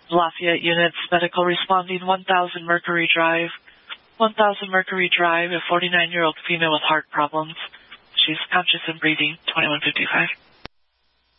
Lafayette units, medical responding 1000 Mercury Drive. 1000 Mercury Drive, a 49-year-old female with heart problems. She's conscious and breathing, 2155.